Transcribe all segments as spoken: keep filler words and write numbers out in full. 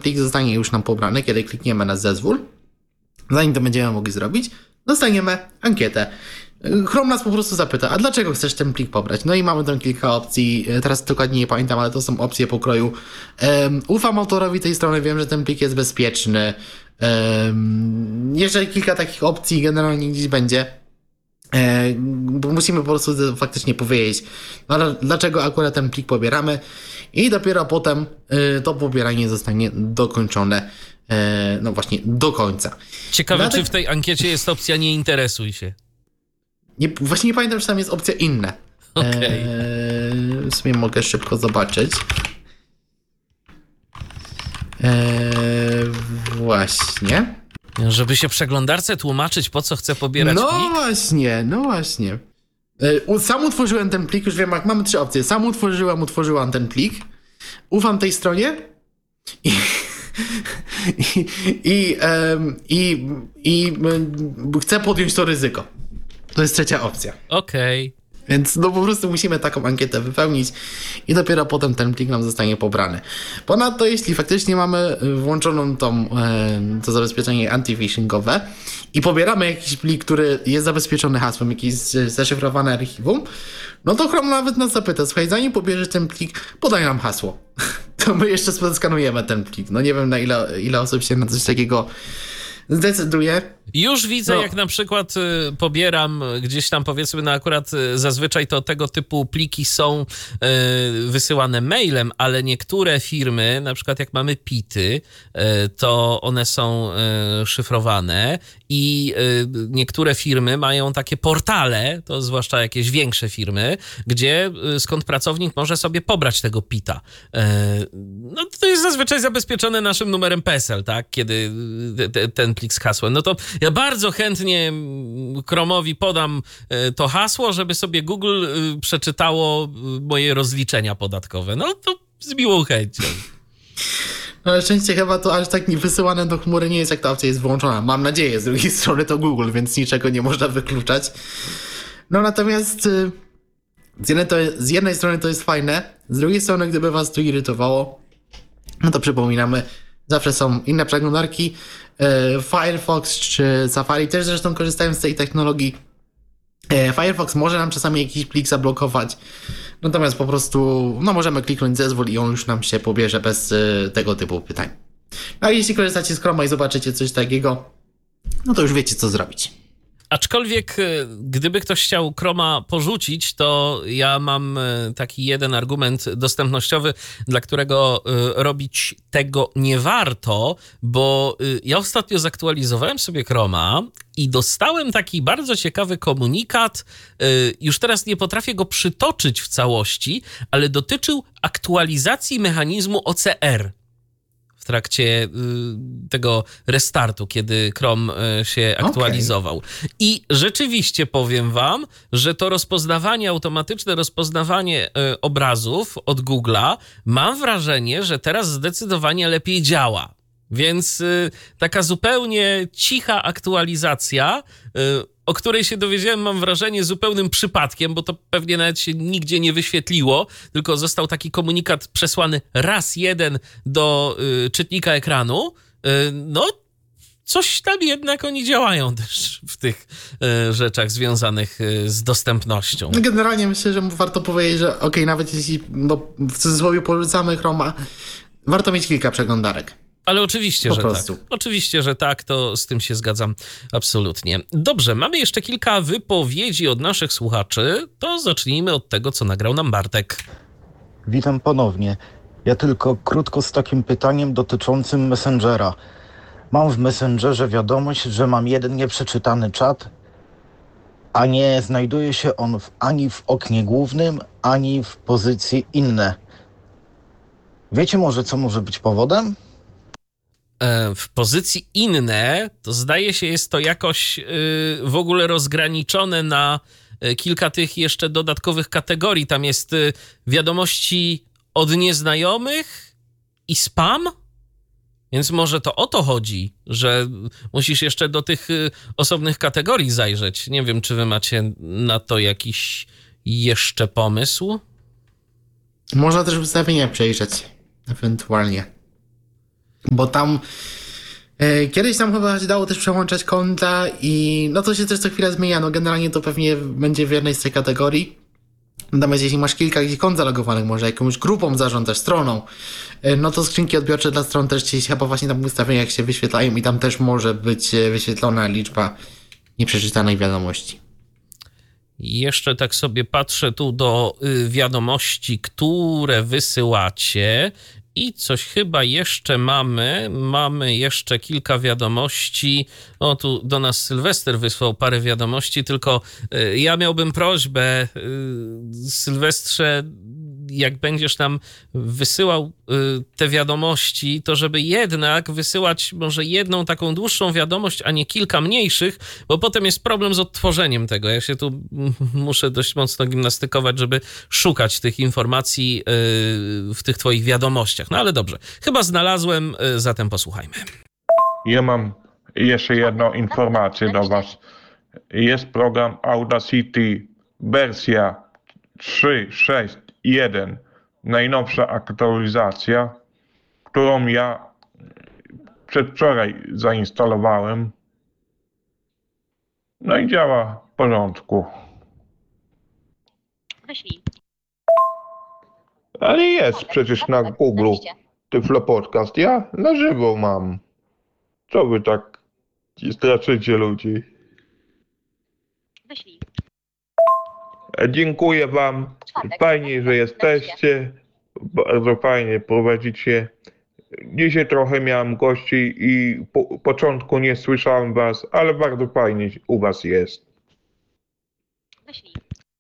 plik zostanie już nam pobrany, kiedy klikniemy na zezwól, zanim to będziemy mogli zrobić, dostaniemy ankietę. Chrome nas po prostu zapyta, a dlaczego chcesz ten plik pobrać? No i mamy tam kilka opcji, teraz dokładnie nie pamiętam, ale to są opcje pokroju um, ufam autorowi tej strony, wiem, że ten plik jest bezpieczny. Um, jeszcze kilka takich opcji generalnie gdzieś będzie. E, bo musimy po prostu faktycznie powiedzieć, no, dlaczego akurat ten plik pobieramy i dopiero potem e, to pobieranie zostanie dokończone, e, no właśnie do końca. Ciekawe, Dlatego... czy w tej ankiecie jest opcja nie interesuj się. Nie, właśnie nie pamiętam, czy tam jest opcja inne. Okej. Okay. E, w sumie mogę szybko zobaczyć. E, właśnie. Żeby się przeglądarce tłumaczyć, po co chcę pobierać no plik? No właśnie, no właśnie. E, sam utworzyłem ten plik, już wiem, jak mamy trzy opcje. Sam utworzyłem, utworzyłam ten plik. Ufam tej stronie. I... I, i, um, i, i um, chcę podjąć to ryzyko. To jest trzecia opcja. Okej. Okay. Więc no po prostu musimy taką ankietę wypełnić i dopiero potem ten plik nam zostanie pobrany. Ponadto jeśli faktycznie mamy włączoną tą, e, to zabezpieczenie anti-phishingowe i pobieramy jakiś plik, który jest zabezpieczony hasłem, jakieś zaszyfrowane archiwum, no to Chrome nawet nas zapyta, słuchaj, zanim pobierzesz ten plik, podaj nam hasło. To my jeszcze skanujemy ten plik. No nie wiem, na ile, ile osób się na coś takiego zdecyduje. Już widzę, no. jak na przykład y, pobieram gdzieś tam, powiedzmy, no akurat y, zazwyczaj to tego typu pliki są y, wysyłane mailem, ale niektóre firmy, na przykład jak mamy pity, y, to one są y, szyfrowane i y, niektóre firmy mają takie portale, to zwłaszcza jakieś większe firmy, gdzie y, skąd pracownik może sobie pobrać tego pita. Y, no to jest zazwyczaj zabezpieczone naszym numerem P E S E L, tak? Kiedy y, te, ten plik z hasłem. No to ja bardzo chętnie Chrome'owi podam to hasło, żeby sobie Google przeczytało moje rozliczenia podatkowe. No to z miłą chęcią. No ale szczęście chyba to aż tak nie wysyłane do chmury nie jest, jak ta opcja jest włączona. Mam nadzieję, z drugiej strony to Google, więc niczego nie można wykluczać. No natomiast z jednej, to jest, z jednej strony to jest fajne, z drugiej strony gdyby was to irytowało, no to przypominamy, zawsze są inne przeglądarki. Firefox czy Safari też zresztą korzystają z tej technologii. Firefox może nam czasami jakiś plik zablokować, natomiast po prostu no możemy kliknąć zezwól i on już nam się pobierze bez tego typu pytań. A jeśli korzystacie z Chroma i zobaczycie coś takiego, no to już wiecie, co zrobić. Aczkolwiek gdyby ktoś chciał Chroma porzucić, to ja mam taki jeden argument dostępnościowy, dla którego robić tego nie warto, bo ja ostatnio zaktualizowałem sobie Chroma i dostałem taki bardzo ciekawy komunikat, już teraz nie potrafię go przytoczyć w całości, ale dotyczył aktualizacji mechanizmu O C R. W trakcie y, tego restartu, kiedy Chrome y, się aktualizował. Okay. I rzeczywiście powiem wam, że to rozpoznawanie, automatyczne rozpoznawanie y, obrazów od Google'a, mam wrażenie, że teraz zdecydowanie lepiej działa. Więc y, taka zupełnie cicha aktualizacja, y, o której się dowiedziałem, mam wrażenie, zupełnym przypadkiem, bo to pewnie nawet się nigdzie nie wyświetliło, tylko został taki komunikat przesłany raz jeden do y, czytnika ekranu. Y, no, coś tam jednak oni działają też w tych y, rzeczach związanych y, z dostępnością. Generalnie myślę, że warto powiedzieć, że okej, okay, nawet jeśli no, w cudzysłowie porzucamy Chroma, warto mieć kilka przeglądarek. Ale oczywiście, po że prostu. tak. Oczywiście, że tak, to z tym się zgadzam absolutnie. Dobrze, mamy jeszcze kilka wypowiedzi od naszych słuchaczy, to zacznijmy od tego, co nagrał nam Bartek. Witam ponownie. Ja tylko krótko z takim pytaniem dotyczącym Messengera. Mam w Messengerze wiadomość, że mam jeden nieprzeczytany czat, a nie znajduje się on w, ani w oknie głównym, ani w pozycji inne. Wiecie może, co może być powodem? W pozycji inne, to zdaje się jest to jakoś w ogóle rozgraniczone na kilka tych jeszcze dodatkowych kategorii. Tam jest wiadomości od nieznajomych i spam, więc może to o to chodzi, że musisz jeszcze do tych osobnych kategorii zajrzeć. Nie wiem, czy wy macie na to jakiś jeszcze pomysł? Można też ustawienia przejrzeć, ewentualnie. bo tam e, kiedyś tam chyba się dało też przełączać konta i no to się też co chwilę zmienia, no generalnie to pewnie będzie w jednej z tej kategorii. Natomiast jeśli masz kilka gdzieś kont zalogowanych, może jakąś grupą zarządzasz, stroną, no to skrzynki odbiorcze dla stron też ci chyba właśnie tam w ustawieniach się wyświetlają i tam też może być wyświetlona liczba nieprzeczytanej wiadomości. Jeszcze tak sobie patrzę tu do wiadomości, które wysyłacie i coś chyba jeszcze mamy. Mamy jeszcze kilka wiadomości. O, tu do nas Sylwester wysłał parę wiadomości, tylko ja miałbym prośbę, Sylwestrze, jak będziesz nam wysyłał te wiadomości, to żeby jednak wysyłać może jedną taką dłuższą wiadomość, a nie kilka mniejszych, bo potem jest problem z odtworzeniem tego. Ja się tu muszę dość mocno gimnastykować, żeby szukać tych informacji w tych twoich wiadomościach. No ale dobrze, chyba znalazłem, zatem posłuchajmy. Ja mam jeszcze jedną informację do was. Jest program Audacity wersja trzy sześć jeden, najnowsza aktualizacja, którą ja przedwczoraj zainstalowałem. No i działa w porządku. Wyślij. Ale jest przecież na Google Tyflo Podcast. Ja na żywo mam. Co wy tak straszycie ludzi? Wyślij. Dziękuję wam. Fajnie, że jesteście. Bardzo fajnie prowadzicie. Dzisiaj trochę miałem gości i po początku nie słyszałem was, ale bardzo fajnie u was jest. Wyślij.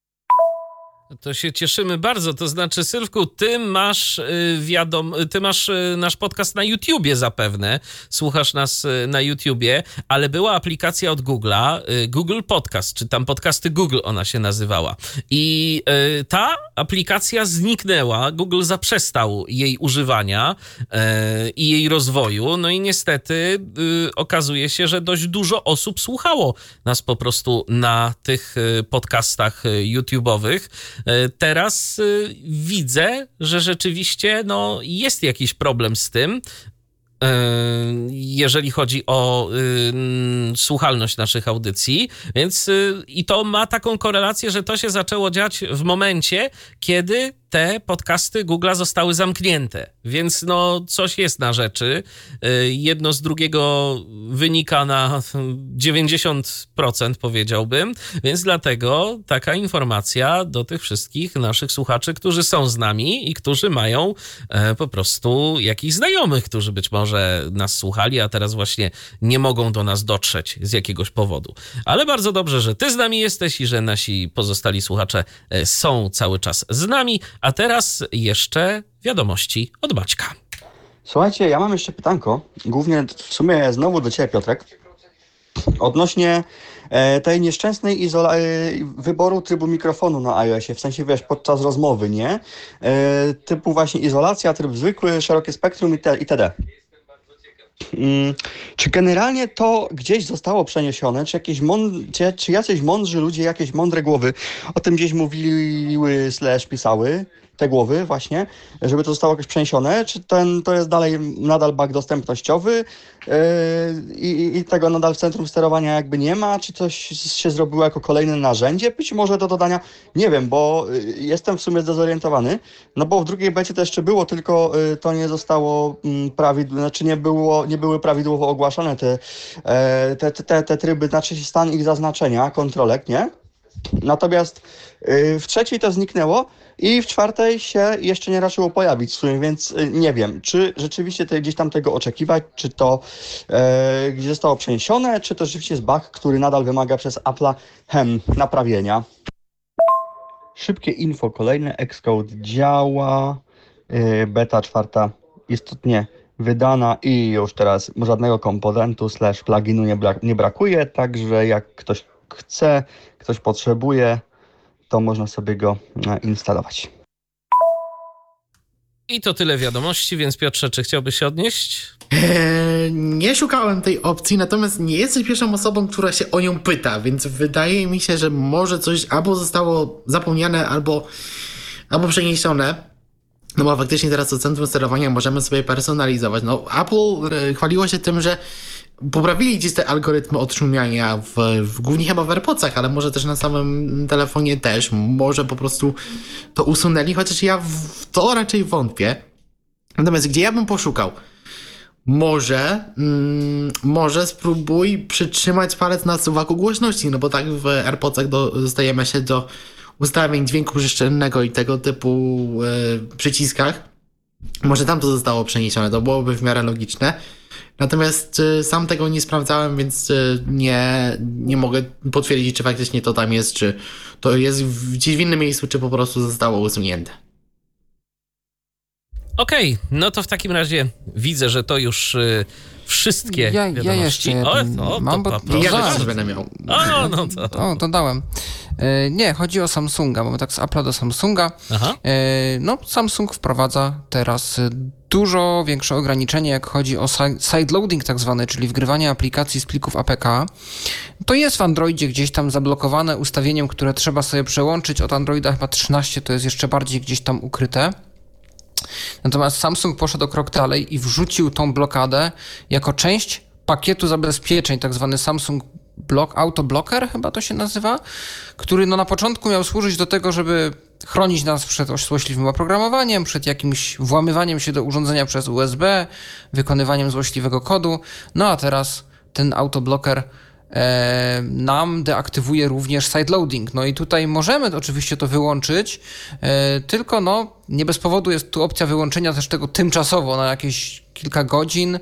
To się cieszymy bardzo. To znaczy, Sylwku, ty masz wiadom, ty masz nasz podcast na YouTubie zapewne. Słuchasz nas na YouTubie, ale była aplikacja od Google'a, Google Podcast, czy tam podcasty Google ona się nazywała. I ta aplikacja zniknęła. Google zaprzestał jej używania i jej rozwoju. No i niestety okazuje się, że dość dużo osób słuchało nas po prostu na tych podcastach YouTube'owych. Teraz y, widzę, że rzeczywiście no, jest jakiś problem z tym, y, jeżeli chodzi o y, słuchalność naszych audycji, więc y, i to ma taką korelację, że to się zaczęło dziać w momencie, kiedy te podcasty Google'a zostały zamknięte, więc no coś jest na rzeczy. Jedno z drugiego wynika na dziewięćdziesiąt procent powiedziałbym, więc dlatego taka informacja do tych wszystkich naszych słuchaczy, którzy są z nami i którzy mają po prostu jakichś znajomych, którzy być może nas słuchali, a teraz właśnie nie mogą do nas dotrzeć z jakiegoś powodu. Ale bardzo dobrze, że ty z nami jesteś i że nasi pozostali słuchacze są cały czas z nami. A teraz jeszcze wiadomości od Maćka. Słuchajcie, ja mam jeszcze pytanko, głównie w sumie znowu do ciebie, Piotrek, odnośnie e, tej nieszczęsnej izola- e, wyboru trybu mikrofonu na iOSie, w sensie wiesz, podczas rozmowy, nie? E, typu właśnie izolacja, tryb zwykły, szerokie spektrum te, itd. Hmm, czy generalnie to gdzieś zostało przeniesione, czy, jakieś mąd- czy, czy jacyś mądrzy ludzie, jakieś mądre głowy o tym gdzieś mówiły, slash pisały, te głowy właśnie, żeby to zostało jakoś przeniesione, czy ten, to jest dalej nadal bug dostępnościowy yy, i, i tego nadal w centrum sterowania jakby nie ma, czy coś się zrobiło jako kolejne narzędzie, być może do dodania, nie wiem, bo yy, jestem w sumie zdezorientowany, no bo w drugiej becie to jeszcze było, tylko yy, to nie zostało yy, prawidłowo, znaczy nie było, nie były prawidłowo ogłaszane te, yy, te, te, te tryby, znaczy stan ich zaznaczenia, kontrolek, nie? Natomiast yy, w trzeciej to zniknęło i w czwartej się jeszcze nie raczyło pojawić w sumie, więc yy, nie wiem, czy rzeczywiście te, gdzieś tam tego oczekiwać, czy to yy, gdzieś zostało przeniesione, czy to rzeczywiście jest bug, który nadal wymaga przez Apple'a hem, naprawienia. Szybkie info kolejne, Xcode działa, yy, beta czwarta istotnie wydana i już teraz żadnego komponentu slash pluginu nie, brak- nie brakuje, także jak ktoś chce, ktoś potrzebuje, to można sobie go instalować. I to tyle wiadomości, więc Piotrze, czy chciałbyś się odnieść? Eee, nie szukałem tej opcji, natomiast nie jesteś pierwszą osobą, która się o nią pyta, więc wydaje mi się, że może coś albo zostało zapomniane, albo, albo przeniesione. No bo faktycznie teraz to centrum sterowania możemy sobie personalizować. No Apple e, chwaliło się tym, że poprawili gdzieś te algorytmy odszumiania w, w głównie chyba w AirPodsach, ale może też na samym telefonie też. Może po prostu to usunęli, chociaż ja w to raczej wątpię. Natomiast gdzie ja bym poszukał? Może, mm, może spróbuj przytrzymać palec na suwaku głośności, no bo tak w AirPodsach do, dostajemy się do ustawień dźwięku przestrzennego i tego typu e, przyciskach. Może tam to zostało przeniesione, to byłoby w miarę logiczne. Natomiast e, sam tego nie sprawdzałem, więc e, nie, nie mogę potwierdzić, czy faktycznie to tam jest, czy to jest w, gdzieś w innym miejscu, czy po prostu zostało usunięte. Okej, okay, no to w takim razie widzę, że to już y, wszystkie ja, wiadomości. Ja jeszcze o, no, o, mam, to, bo... to, Ja to też będę miał. O, no to... O, to dałem. E, nie, chodzi o Samsunga, mamy tak z Apple'a do Samsunga. Aha. E, no, Samsung wprowadza teraz dużo większe ograniczenie, jak chodzi o sideloading tak zwany, czyli wgrywanie aplikacji z plików A P K. To jest w Androidzie gdzieś tam zablokowane ustawieniem, które trzeba sobie przełączyć. Od Androida chyba trzynaście to jest jeszcze bardziej gdzieś tam ukryte. Natomiast Samsung poszedł o krok dalej i wrzucił tą blokadę jako część pakietu zabezpieczeń, tak zwany Samsung Block, Auto Blocker chyba to się nazywa, który no na początku miał służyć do tego, żeby chronić nas przed złośliwym oprogramowaniem, przed jakimś włamywaniem się do urządzenia przez U S B, wykonywaniem złośliwego kodu. No a teraz ten Auto Blocker e, nam deaktywuje również sideloading. No i tutaj możemy oczywiście to wyłączyć, e, tylko no nie bez powodu jest tu opcja wyłączenia też tego tymczasowo na jakieś kilka godzin.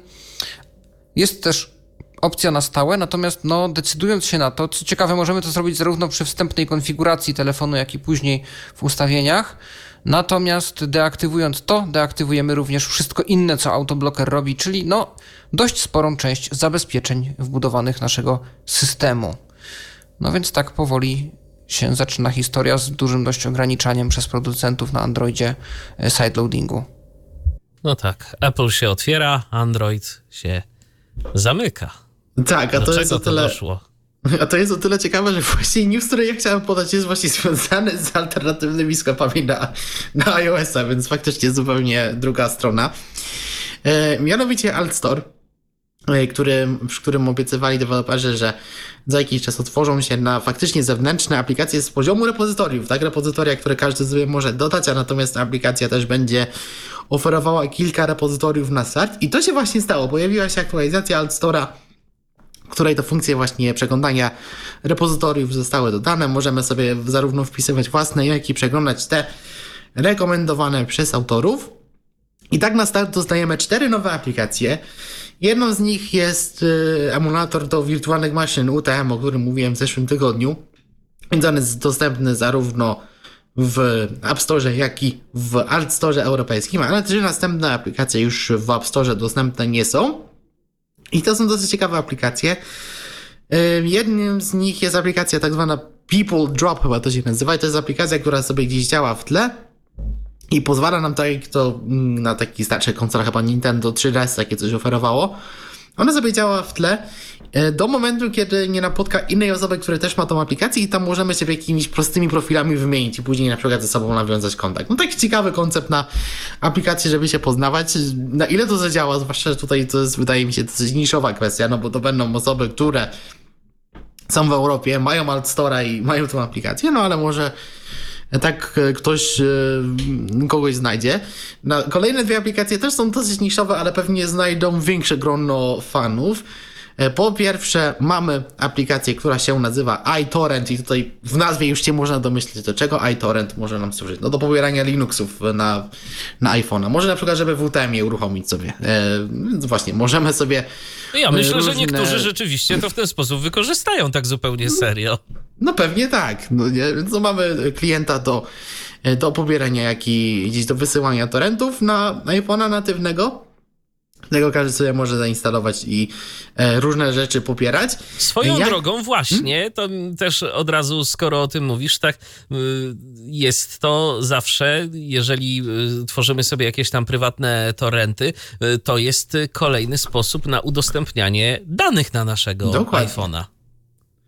Jest też opcja na stałe, natomiast no, decydując się na to, co ciekawe, możemy to zrobić zarówno przy wstępnej konfiguracji telefonu, jak i później w ustawieniach. Natomiast deaktywując to, deaktywujemy również wszystko inne, co autoblocker robi, czyli no, dość sporą część zabezpieczeń wbudowanych naszego systemu. No więc tak powoli się zaczyna historia z dużym dość ograniczaniem przez producentów na Androidzie sideloadingu. No tak, Apple się otwiera, Android się zamyka. Tak, a Do to jest czego o tyle... to doszło? A to jest o tyle ciekawe, że właśnie news, który ja chciałem podać, jest właśnie związany z alternatywnymi sklepami na, na iOS-a, więc faktycznie zupełnie druga strona. E, mianowicie AltStore, e, który, przy którym obiecywali deweloperzy, że za jakiś czas otworzą się na faktycznie zewnętrzne aplikacje z poziomu repozytoriów, tak? Repozytoria, które każdy sobie może dodać, a natomiast aplikacja też będzie oferowała kilka repozytoriów na start. I to się właśnie stało. Pojawiła się aktualizacja AltStore'a, w której to funkcje właśnie przeglądania repozytoriów zostały dodane. Możemy sobie zarówno wpisywać własne, jak i przeglądać te rekomendowane przez autorów. I tak na start dostajemy cztery nowe aplikacje. Jedną z nich jest y, emulator do wirtualnych maszyn U T M, o którym mówiłem w zeszłym tygodniu. Więc on jest dostępny zarówno w App Store, jak i w Alt Store europejskim, ale trzy następne aplikacje już w App Store dostępne nie są. I to są dosyć ciekawe aplikacje. Jednym z nich jest aplikacja tak zwana People Drop, chyba to się nazywa. I to jest aplikacja, która sobie gdzieś działa w tle i pozwala nam, tak jak to na takich starszych konsolach, chyba Nintendo trzy D S takie coś oferowało. Ona sobie działa w tle do momentu, kiedy nie napotka innej osoby, która też ma tą aplikację i tam możemy się jakimiś prostymi profilami wymienić i później na przykład ze sobą nawiązać kontakt. No taki ciekawy koncept na aplikację, żeby się poznawać. Na ile to zadziała, zwłaszcza, że tutaj to jest, wydaje mi się, dosyć niszowa kwestia, no bo to będą osoby, które są w Europie, mają AltStore'a i mają tą aplikację, no ale może tak ktoś kogoś znajdzie. Na kolejne dwie aplikacje też są dosyć niszowe, ale pewnie znajdą większe grono fanów. Po pierwsze mamy aplikację, która się nazywa iTorrent i tutaj w nazwie już się można domyślić, do czego iTorrent może nam służyć. No do pobierania Linuxów na, na iPhone'a. Może na przykład, żeby W T M je uruchomić sobie. E, więc właśnie, możemy sobie... Ja myślę, różne... że niektórzy rzeczywiście to w ten sposób wykorzystają tak zupełnie serio. No pewnie tak. No, nie? Więc no, mamy klienta do, do pobierania, jak i gdzieś do wysyłania torrentów na iPhone'a natywnego. Tego każdy sobie może zainstalować i e, różne rzeczy popierać. Swoją Jak... drogą właśnie, to też od razu, skoro o tym mówisz, tak jest to zawsze, jeżeli tworzymy sobie jakieś tam prywatne torrenty, to jest kolejny sposób na udostępnianie danych na naszego Dokładnie. iPhone'a.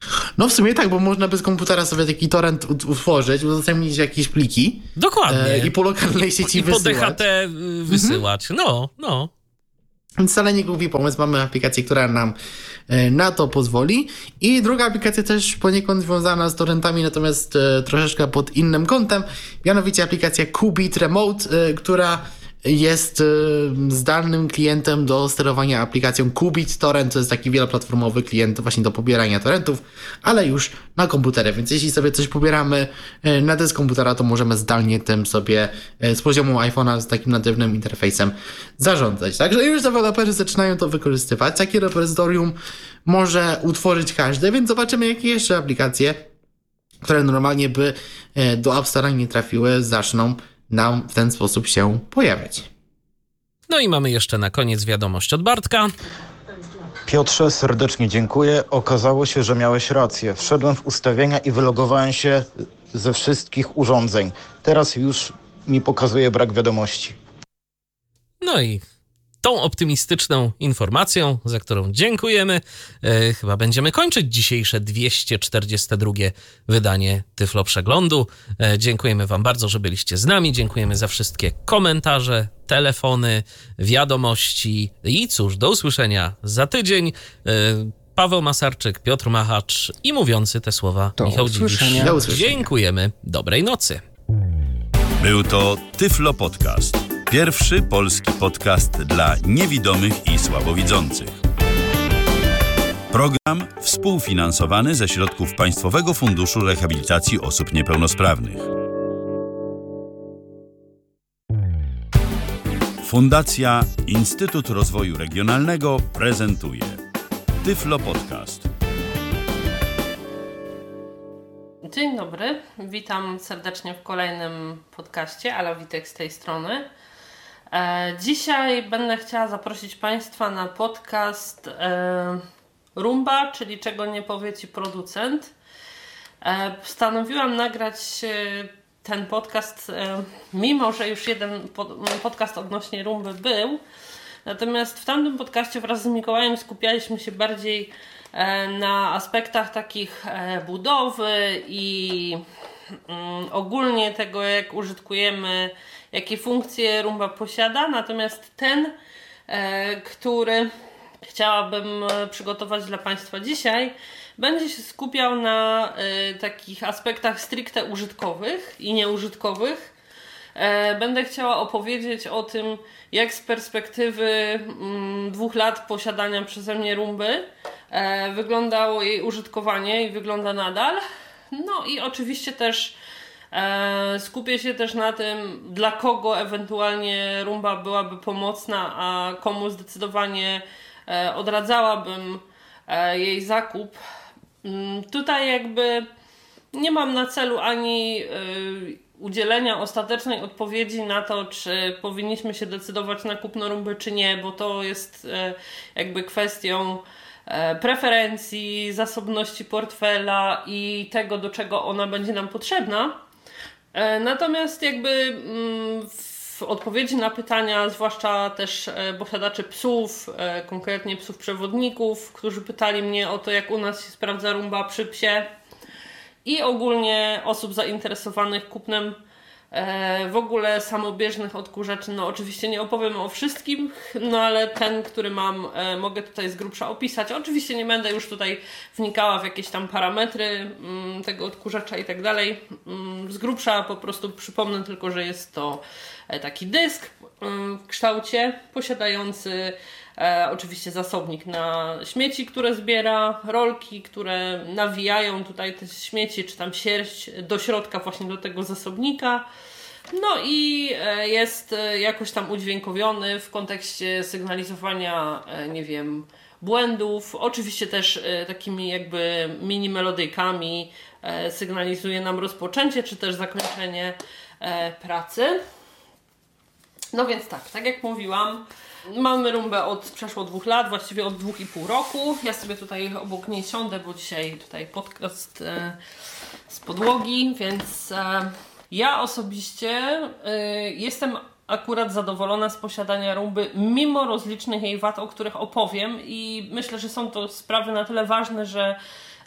No w sumie tak, bo można bez komputera sobie taki torrent utworzyć, udostępnić jakieś pliki. Dokładnie. E, I po lokalnej sieci I po wysyłać. D H T wysyłać. Mhm. No, no. Więc wcale nie głupi pomysł. Mamy aplikację, która nam na to pozwoli. I druga aplikacja też poniekąd związana z torrentami, natomiast e, troszeczkę pod innym kątem. Mianowicie aplikacja Qubit Remote, e, która jest e, zdalnym klientem do sterowania aplikacją Qubit Torrent. To jest taki wieloplatformowy klient właśnie do pobierania torrentów, ale już na komputerze. Więc jeśli sobie coś pobieramy e, na dysk komputera, to możemy zdalnie tym sobie e, z poziomu iPhone'a z takim natywnym interfejsem zarządzać. Także już deweloperzy zaczynają to wykorzystywać. Takie repozytorium może utworzyć każdy, więc zobaczymy, jakie jeszcze aplikacje, które normalnie by e, do App Store'a nie trafiły, zaczną nam w ten sposób się pojawiać. No i mamy jeszcze na koniec wiadomość od Bartka. Piotrze, serdecznie dziękuję. Okazało się, że miałeś rację. Wszedłem w ustawienia i wylogowałem się ze wszystkich urządzeń. Teraz już mi pokazuje brak wiadomości. No i tą optymistyczną informacją, za którą dziękujemy, e, chyba będziemy kończyć dzisiejsze dwieście czterdzieste drugie wydanie Tyflo Przeglądu. E, dziękujemy wam bardzo, że byliście z nami. Dziękujemy za wszystkie komentarze, telefony, wiadomości i cóż, do usłyszenia za tydzień. E, Paweł Masarczyk, Piotr Machacz i mówiący te słowa Do Michał usłyszenia. Dziwisz. Do usłyszenia. Dziękujemy. Dobrej nocy. Był to Tyflo Podcast. Pierwszy polski podcast dla niewidomych i słabowidzących. Program współfinansowany ze środków Państwowego Funduszu Rehabilitacji Osób Niepełnosprawnych. Fundacja Instytut Rozwoju Regionalnego prezentuje Tyflo Podcast. Dzień dobry, witam serdecznie w kolejnym podcaście. Ala Witek z tej strony. E, dzisiaj będę chciała zaprosić Państwa na podcast e, Rumba, czyli Czego nie powie Ci producent. E, postanowiłam nagrać e, ten podcast, e, mimo że już jeden pod, podcast odnośnie Rumby był. Natomiast w tamtym podcaście wraz z Mikołajem skupialiśmy się bardziej na aspektach takich budowy i ogólnie tego, jak użytkujemy, jakie funkcje Rumba posiada. Natomiast ten, który chciałabym przygotować dla Państwa dzisiaj, będzie się skupiał na takich aspektach stricte użytkowych i nieużytkowych. Będę chciała opowiedzieć o tym, jak z perspektywy mm, dwóch lat posiadania przeze mnie Rumby e, wyglądało jej użytkowanie i wygląda nadal. No i oczywiście też e, skupię się też na tym, dla kogo ewentualnie Rumba byłaby pomocna, a komu zdecydowanie e, odradzałabym e, jej zakup. Mm, tutaj jakby nie mam na celu ani y, udzielenia ostatecznej odpowiedzi na to, czy powinniśmy się decydować na kupno Rumby, czy nie, bo to jest y, jakby kwestią y, preferencji, zasobności portfela i tego, do czego ona będzie nam potrzebna. Y, natomiast jakby y, w odpowiedzi na pytania, zwłaszcza też y, posiadaczy psów, y, konkretnie psów przewodników, którzy pytali mnie o to, jak u nas się sprawdza Rumba przy psie, i ogólnie osób zainteresowanych kupnem e, w ogóle samobieżnych odkurzaczy. No oczywiście nie opowiem o wszystkim, no ale ten, który mam, e, mogę tutaj z grubsza opisać. Oczywiście nie będę już tutaj wnikała w jakieś tam parametry m, tego odkurzacza i tak dalej. Z grubsza po prostu przypomnę tylko, że jest to e, taki dysk m, w kształcie posiadający E, oczywiście zasobnik na śmieci, które zbiera, rolki, które nawijają tutaj te śmieci, czy tam sierść do środka właśnie do tego zasobnika. No i e, jest e, jakoś tam udźwiękowiony w kontekście sygnalizowania, e, nie wiem, błędów. Oczywiście też e, takimi jakby mini melodyjkami e, sygnalizuje nam rozpoczęcie, czy też zakończenie e, pracy. No więc tak, tak jak mówiłam, mamy Rumbę od przeszło dwóch lat, właściwie od dwóch i pół roku. Ja sobie tutaj obok niej siądę, bo dzisiaj tutaj podcast e, z podłogi, więc e, ja osobiście e, jestem akurat zadowolona z posiadania Rumby, mimo rozlicznych jej wad, o których opowiem, i myślę, że są to sprawy na tyle ważne, że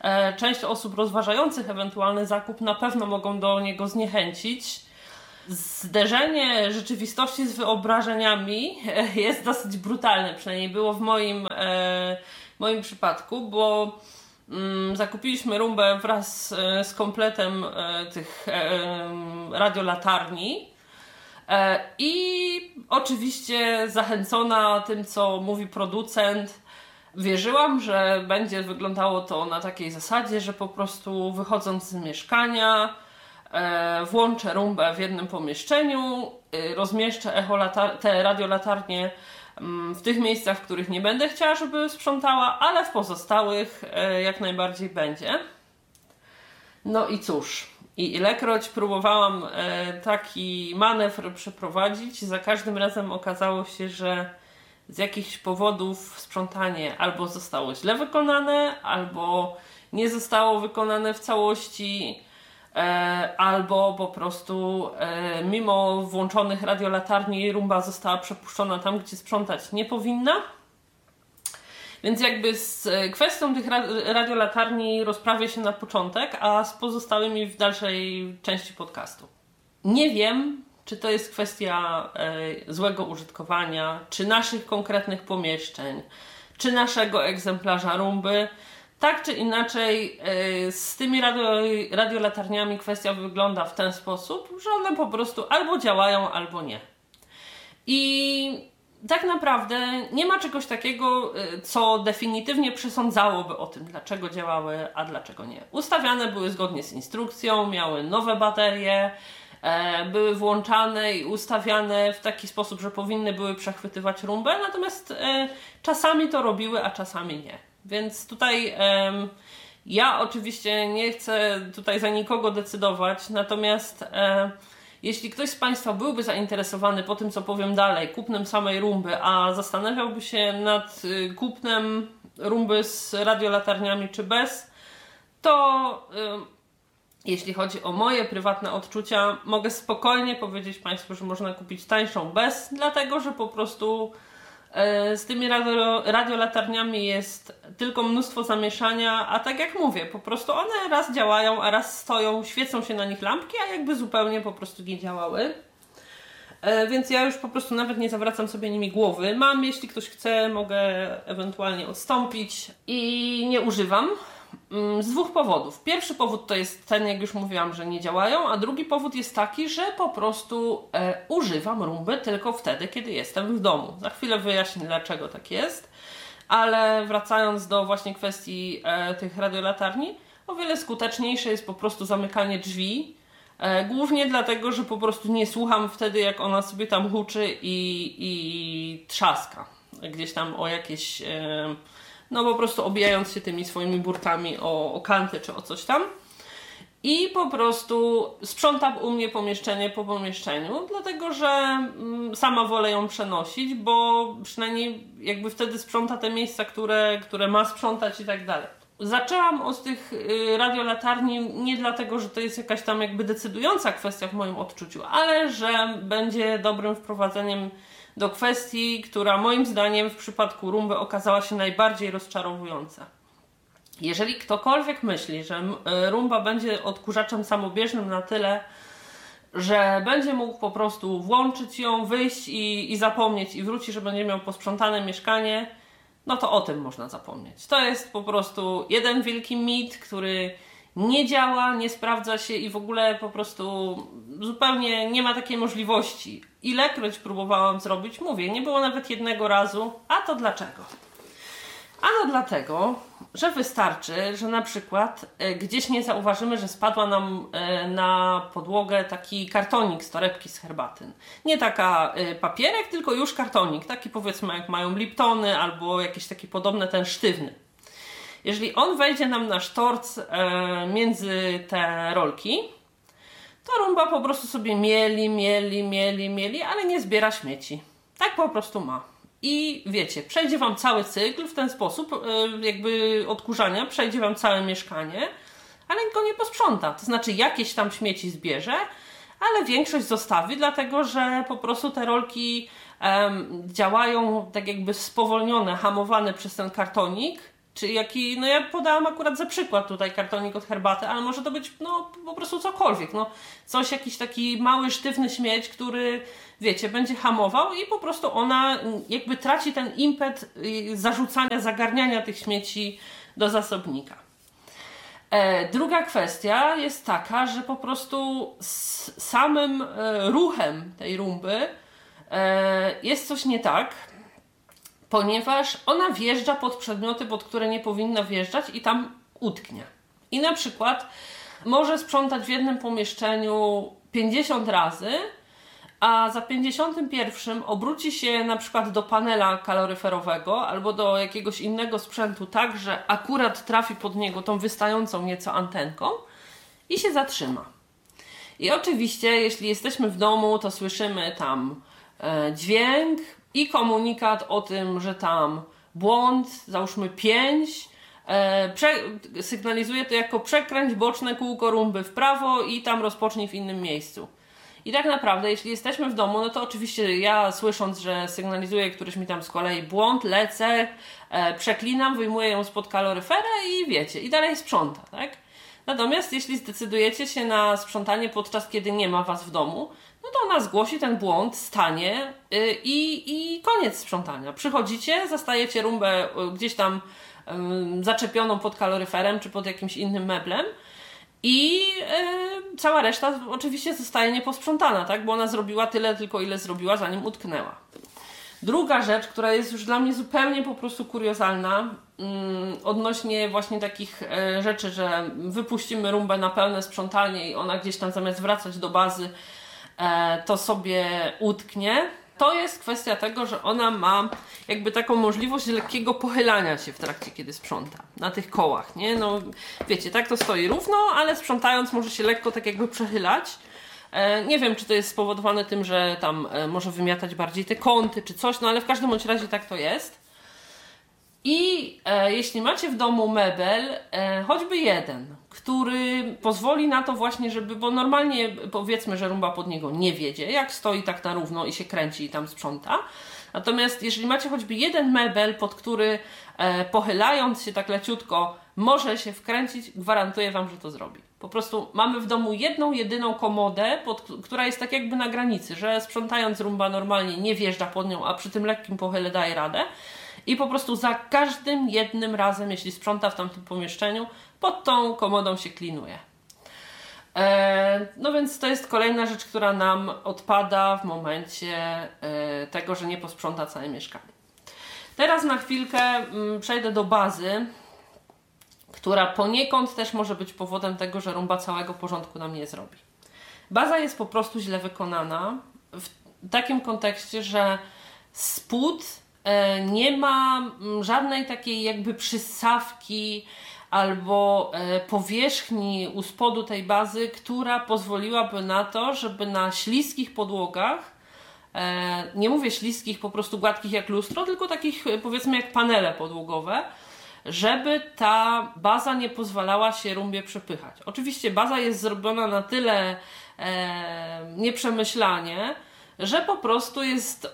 część osób rozważających ewentualny zakup na pewno mogą do niego zniechęcić. Zderzenie rzeczywistości z wyobrażeniami jest dosyć brutalne, przynajmniej było w moim, e, moim przypadku, bo mm, zakupiliśmy rumbę wraz z kompletem e, tych e, radiolatarni e, i oczywiście zachęcona tym, co mówi producent, wierzyłam, że będzie wyglądało to na takiej zasadzie, że po prostu wychodząc z mieszkania włączę rumbę w jednym pomieszczeniu, rozmieszczę echolatar- te radiolatarnie w tych miejscach, w których nie będę chciała, żeby sprzątała, ale w pozostałych jak najbardziej będzie. No i cóż, i ilekroć próbowałam taki manewr przeprowadzić, za każdym razem okazało się, że z jakichś powodów sprzątanie albo zostało źle wykonane, albo nie zostało wykonane w całości, albo po prostu mimo włączonych radiolatarni rumba została przepuszczona tam, gdzie sprzątać nie powinna. Więc jakby z kwestią tych radiolatarni rozprawię się na początek, a z pozostałymi w dalszej części podcastu. Nie wiem, czy to jest kwestia złego użytkowania, czy naszych konkretnych pomieszczeń, czy naszego egzemplarza rumby. Tak czy inaczej z tymi radio, radiolatarniami kwestia wygląda w ten sposób, że one po prostu albo działają, albo nie. I tak naprawdę nie ma czegoś takiego, co definitywnie przesądzałoby o tym, dlaczego działały, a dlaczego nie. Ustawiane były zgodnie z instrukcją, miały nowe baterie, były włączane i ustawiane w taki sposób, że powinny były przechwytywać rumbę, natomiast czasami to robiły, a czasami nie. Więc tutaj um, ja oczywiście nie chcę tutaj za nikogo decydować, natomiast e, jeśli ktoś z Państwa byłby zainteresowany po tym, co powiem dalej, kupnem samej rumby, a zastanawiałby się nad y, kupnem rumby z radiolatarniami czy bez, to y, jeśli chodzi o moje prywatne odczucia, mogę spokojnie powiedzieć Państwu, że można kupić tańszą bez, dlatego że po prostu z tymi radio, radiolatarniami jest tylko mnóstwo zamieszania, a tak jak mówię, po prostu one raz działają, a raz stoją, świecą się na nich lampki, a jakby zupełnie po prostu nie działały. Więc ja już po prostu nawet nie zawracam sobie nimi głowy. Mam, jeśli ktoś chce, mogę ewentualnie odstąpić i nie używam. Z dwóch powodów. Pierwszy powód to jest ten, jak już mówiłam, że nie działają, a drugi powód jest taki, że po prostu e, używam rumby tylko wtedy, kiedy jestem w domu. Za chwilę wyjaśnię, dlaczego tak jest, ale wracając do właśnie kwestii e, tych radiolatarni, o wiele skuteczniejsze jest po prostu zamykanie drzwi, e, głównie dlatego, że po prostu nie słucham wtedy, jak ona sobie tam huczy i, i trzaska gdzieś tam o jakieś... E, no po prostu obijając się tymi swoimi burtami o, o kanty czy o coś tam. I po prostu sprzątam u mnie pomieszczenie po pomieszczeniu, dlatego że mm, sama wolę ją przenosić, bo przynajmniej jakby wtedy sprząta te miejsca, które, które ma sprzątać i tak dalej. Zaczęłam od tych y, radiolatarni nie dlatego, że to jest jakaś tam jakby decydująca kwestia w moim odczuciu, ale że będzie dobrym wprowadzeniem do kwestii, która moim zdaniem w przypadku rumby okazała się najbardziej rozczarowująca. Jeżeli ktokolwiek myśli, że rumba będzie odkurzaczem samobieżnym na tyle, że będzie mógł po prostu włączyć ją, wyjść i, i zapomnieć i wróci, że będzie miał posprzątane mieszkanie, no to o tym można zapomnieć. To jest po prostu jeden wielki mit, który nie działa, nie sprawdza się i w ogóle po prostu zupełnie nie ma takiej możliwości. Ilekroć próbowałam zrobić, mówię, nie było nawet jednego razu. A to dlaczego? Ano dlatego, że wystarczy, że na przykład e, gdzieś nie zauważymy, że spadła nam e, na podłogę taki kartonik z torebki z herbaty. Nie taka e, papierek, tylko już kartonik. Taki powiedzmy jak mają Liptony albo jakieś takie podobne, ten sztywny. Jeżeli on wejdzie nam na sztorc e, między te rolki, to rumba po prostu sobie mieli, mieli, mieli, mieli, ale nie zbiera śmieci. Tak po prostu ma. I wiecie, przejdzie wam cały cykl w ten sposób, e, jakby odkurzania, przejdzie wam całe mieszkanie, ale go nie posprząta. To znaczy jakieś tam śmieci zbierze, ale większość zostawi, dlatego że po prostu te rolki e, działają tak jakby spowolnione, hamowane przez ten kartonik, czy jaki, no ja podałam akurat za przykład tutaj kartonik od herbaty, ale może to być no po prostu cokolwiek, no coś, jakiś taki mały, sztywny śmieć, który wiecie, będzie hamował i po prostu ona jakby traci ten impet zarzucania, zagarniania tych śmieci do zasobnika. E, druga kwestia jest taka, że po prostu z samym e, ruchem tej rumby e, jest coś nie tak, ponieważ ona wjeżdża pod przedmioty, pod które nie powinna wjeżdżać i tam utknie. I na przykład może sprzątać w jednym pomieszczeniu pięćdziesiąt razy, a za pięćdziesiątym pierwszym obróci się na przykład do panela kaloryferowego albo do jakiegoś innego sprzętu tak, że akurat trafi pod niego tą wystającą nieco antenką i się zatrzyma. I oczywiście, jeśli jesteśmy w domu, to słyszymy tam e, dźwięk i komunikat o tym, że tam błąd, załóżmy pięć, e, prze, sygnalizuje to jako przekręć boczne kółko rumby w prawo i tam rozpocznij w innym miejscu. I tak naprawdę, jeśli jesteśmy w domu, no to oczywiście ja słysząc, że sygnalizuje któryś mi tam z kolei błąd, lecę, e, przeklinam, wyjmuję ją spod kaloryfera i wiecie, i dalej sprząta, tak? Natomiast jeśli zdecydujecie się na sprzątanie podczas kiedy nie ma was w domu, no to ona zgłosi ten błąd, stanie yy, i, i koniec sprzątania. Przychodzicie, zastajecie rumbę yy, gdzieś tam yy, zaczepioną pod kaloryferem czy pod jakimś innym meblem i yy, cała reszta oczywiście zostaje nieposprzątana, tak? Bo ona zrobiła tyle tylko, ile zrobiła, zanim utknęła. Druga rzecz, która jest już dla mnie zupełnie po prostu kuriozalna, mm, odnośnie właśnie takich e, rzeczy, że wypuścimy rumbę na pełne sprzątanie i ona gdzieś tam zamiast wracać do bazy, e, to sobie utknie. To jest kwestia tego, że ona ma jakby taką możliwość lekkiego pochylania się w trakcie, kiedy sprząta. Na tych kołach, nie? No wiecie, tak to stoi równo, ale sprzątając może się lekko tak jakby przechylać. Nie wiem, czy to jest spowodowane tym, że tam może wymiatać bardziej te kąty, czy coś, no ale w każdym bądź razie tak to jest. I e, jeśli macie w domu mebel, e, choćby jeden, który pozwoli na to właśnie, żeby, bo normalnie powiedzmy, że rumba pod niego nie wiedzie, jak stoi tak na równo i się kręci i tam sprząta. Natomiast jeżeli macie choćby jeden mebel, pod który e, pochylając się tak leciutko może się wkręcić, gwarantuję wam, że to zrobi. Po prostu mamy w domu jedną, jedyną komodę, pod, która jest tak jakby na granicy, że sprzątając rumba normalnie nie wjeżdża pod nią, a przy tym lekkim pochyle daje radę. I po prostu za każdym jednym razem, jeśli sprząta w tamtym pomieszczeniu, pod tą komodą się klinuje. E, no więc to jest kolejna rzecz, która nam odpada w momencie e, tego, że nie posprząta całe mieszkanie. Teraz na chwilkę m, przejdę do bazy, która poniekąd też może być powodem tego, że rumba całego porządku nam nie zrobi. Baza jest po prostu źle wykonana w takim kontekście, że spód e, nie ma żadnej takiej jakby przystawki albo e, powierzchni u spodu tej bazy, która pozwoliłaby na to, żeby na śliskich podłogach, e, nie mówię śliskich, po prostu gładkich jak lustro, tylko takich powiedzmy jak panele podłogowe, żeby ta baza nie pozwalała się rumbie przepychać. Oczywiście baza jest zrobiona na tyle e, nieprzemyślanie, że po prostu jest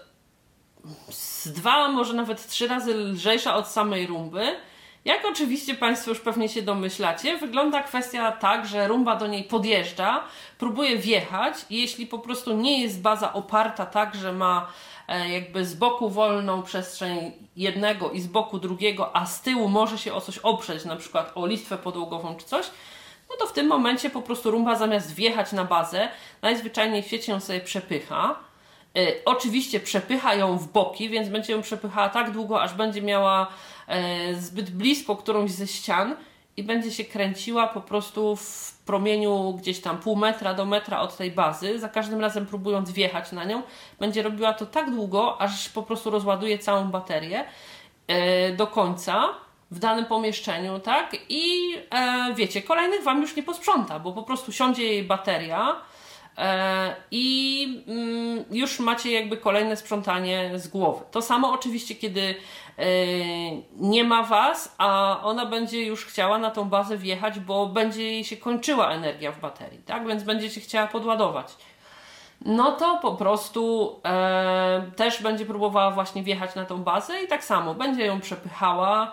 z dwa, może nawet trzy razy lżejsza od samej rumby. Jak oczywiście Państwo już pewnie się domyślacie, wygląda kwestia tak, że rumba do niej podjeżdża, próbuje wjechać i jeśli po prostu nie jest baza oparta tak, że ma jakby z boku wolną przestrzeń jednego i z boku drugiego, a z tyłu może się o coś oprzeć, na przykład o listwę podłogową czy coś, no to w tym momencie po prostu rumba zamiast wjechać na bazę, najzwyczajniej w świecie ją sobie przepycha. Yy, oczywiście przepycha ją w boki, więc będzie ją przepychała tak długo, aż będzie miała yy, zbyt blisko którąś ze ścian i będzie się kręciła po prostu w promieniu gdzieś tam pół metra do metra od tej bazy, za każdym razem próbując wjechać na nią, będzie robiła to tak długo, aż po prostu rozładuje całą baterię yy, do końca w danym pomieszczeniu, tak? I yy, wiecie, kolejnych wam już nie posprząta, bo po prostu siądzie jej bateria yy, i yy, już macie jakby kolejne sprzątanie z głowy. To samo oczywiście, kiedy yy, nie ma was, a ona będzie już chciała na tą bazę wjechać, bo będzie jej się kończyła energia w baterii, tak? Więc będzie się chciała podładować. No to po prostu e, też będzie próbowała właśnie wjechać na tą bazę i tak samo będzie ją przepychała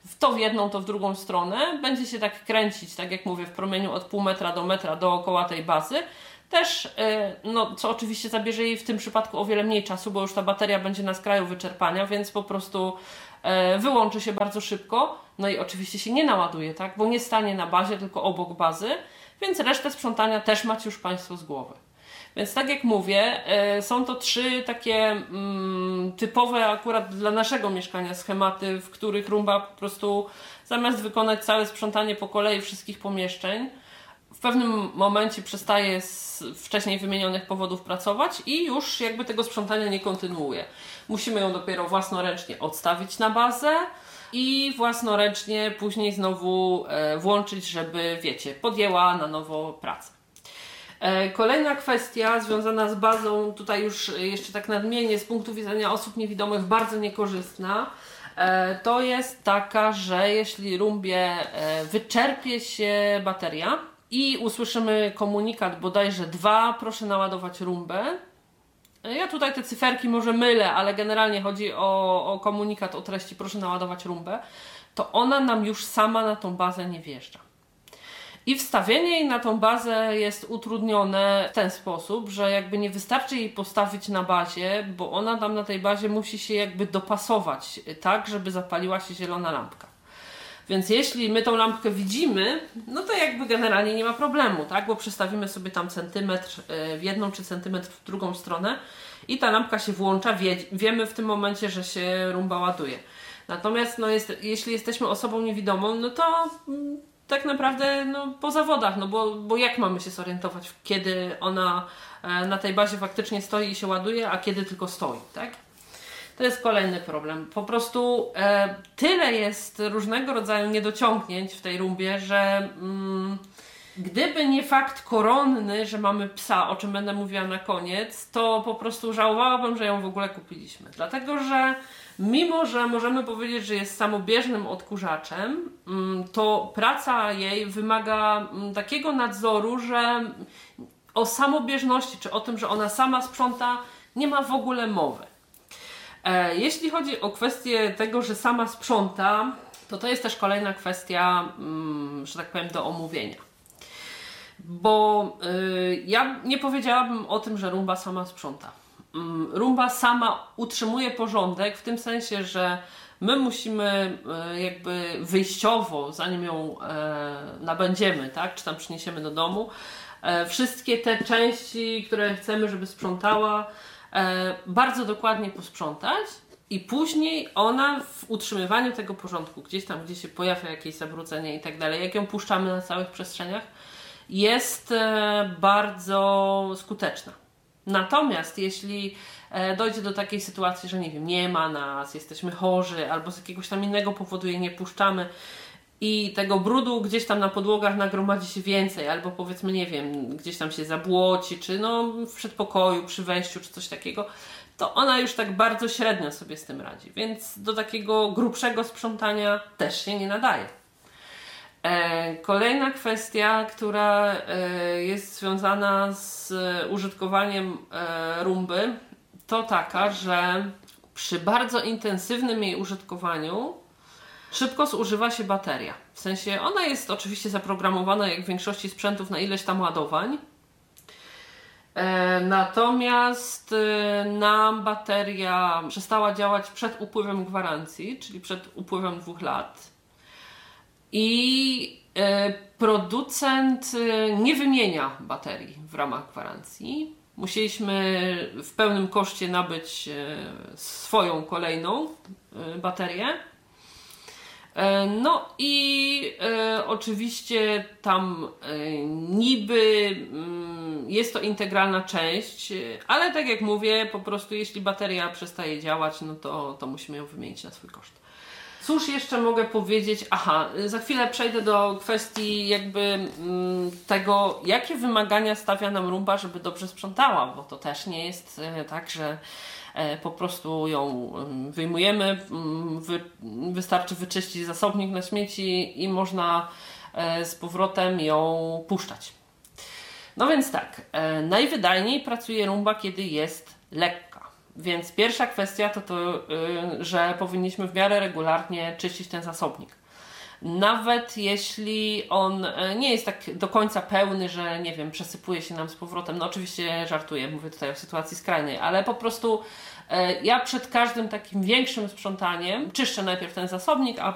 w to w jedną, to w drugą stronę, będzie się tak kręcić, tak jak mówię, w promieniu od pół metra do metra dookoła tej bazy. Też, no, co oczywiście zabierze jej w tym przypadku o wiele mniej czasu, bo już ta bateria będzie na skraju wyczerpania, więc po prostu wyłączy się bardzo szybko. No i oczywiście się nie naładuje, tak? Bo nie stanie na bazie, tylko obok bazy, więc resztę sprzątania też macie już Państwo z głowy. Więc tak jak mówię, są to trzy takie mm, typowe akurat dla naszego mieszkania schematy, w których Roomba po prostu zamiast wykonać całe sprzątanie po kolei wszystkich pomieszczeń, w pewnym momencie przestaje z wcześniej wymienionych powodów pracować i już jakby tego sprzątania nie kontynuuje. Musimy ją dopiero własnoręcznie odstawić na bazę i własnoręcznie później znowu włączyć, żeby, wiecie, podjęła na nowo pracę. Kolejna kwestia związana z bazą, tutaj już jeszcze tak nadmienię, z punktu widzenia osób niewidomych bardzo niekorzystna, to jest taka, że jeśli Roombie wyczerpie się bateria i usłyszymy komunikat bodajże dwa, proszę naładować Roombę. Ja tutaj te cyferki może mylę, ale generalnie chodzi o, o komunikat o treści proszę naładować Roombę, to ona nam już sama na tą bazę nie wjeżdża. I wstawienie jej na tą bazę jest utrudnione w ten sposób, że jakby nie wystarczy jej postawić na bazie, bo ona tam na tej bazie musi się jakby dopasować tak, żeby zapaliła się zielona lampka. Więc jeśli my tą lampkę widzimy, no to jakby generalnie nie ma problemu, tak? Bo przestawimy sobie tam centymetr w jedną czy centymetr w drugą stronę i ta lampka się włącza, wie, wiemy w tym momencie, że się Roomba ładuje. Natomiast no jest, jeśli jesteśmy osobą niewidomą, no to mm, tak naprawdę no, po zawodach, no bo, bo jak mamy się zorientować, kiedy ona e, na tej bazie faktycznie stoi i się ładuje, a kiedy tylko stoi, tak? To jest kolejny problem. Po prostu e, tyle jest różnego rodzaju niedociągnięć w tej Roombie, że mm, gdyby nie fakt koronny, że mamy psa, o czym będę mówiła na koniec, to po prostu żałowałabym, że ją w ogóle kupiliśmy. Dlatego, że mimo, że możemy powiedzieć, że jest samobieżnym odkurzaczem, to praca jej wymaga takiego nadzoru, że o samobieżności, czy o tym, że ona sama sprząta, nie ma w ogóle mowy. Jeśli chodzi o kwestię tego, że sama sprząta, to to jest też kolejna kwestia, że tak powiem, do omówienia. Bo yy, ja nie powiedziałabym o tym, że Roomba sama sprząta. Yy, Roomba sama utrzymuje porządek w tym sensie, że my musimy yy, jakby wyjściowo, zanim ją yy, nabędziemy, tak, czy tam przyniesiemy do domu, yy, wszystkie te części, które chcemy, żeby sprzątała, yy, bardzo dokładnie posprzątać. I później ona w utrzymywaniu tego porządku, gdzieś tam, gdzie się pojawia jakieś zabrudzenie i tak dalej, jak ją puszczamy na całych przestrzeniach, jest bardzo skuteczna. Natomiast jeśli dojdzie do takiej sytuacji, że nie wiem, nie ma nas, jesteśmy chorzy albo z jakiegoś tam innego powodu jej nie puszczamy i tego brudu gdzieś tam na podłogach nagromadzi się więcej, albo powiedzmy, nie wiem, gdzieś tam się zabłoci, czy no w przedpokoju, przy wejściu, czy coś takiego, to ona już tak bardzo średnio sobie z tym radzi. Więc do takiego grubszego sprzątania też się nie nadaje. Kolejna kwestia, która jest związana z użytkowaniem Roomby, to taka, że przy bardzo intensywnym jej użytkowaniu szybko zużywa się bateria. W sensie ona jest oczywiście zaprogramowana, jak w większości sprzętów, na ileś tam ładowań. Natomiast nam bateria przestała działać przed upływem gwarancji, czyli przed upływem dwóch lat. I producent nie wymienia baterii w ramach gwarancji. Musieliśmy w pełnym koszcie nabyć swoją kolejną baterię. No i e, oczywiście tam e, niby mm, jest to integralna część, ale tak jak mówię, po prostu jeśli bateria przestaje działać, no to, to musimy ją wymienić na swój koszt. Cóż jeszcze mogę powiedzieć? Aha, za chwilę przejdę do kwestii jakby mm, tego, jakie wymagania stawia nam Roomba, żeby dobrze sprzątała, bo to też nie jest e, tak, że po prostu ją wyjmujemy, wy, wystarczy wyczyścić zasobnik na śmieci i można z powrotem ją puszczać. No więc tak, najwydajniej pracuje Roomba, kiedy jest lekka. Więc pierwsza kwestia to to, że powinniśmy w miarę regularnie czyścić ten zasobnik. Nawet jeśli on nie jest tak do końca pełny, że nie wiem, przesypuje się nam z powrotem. No oczywiście żartuję, mówię tutaj o sytuacji skrajnej, ale po prostu ja przed każdym takim większym sprzątaniem czyszczę najpierw ten zasobnik, a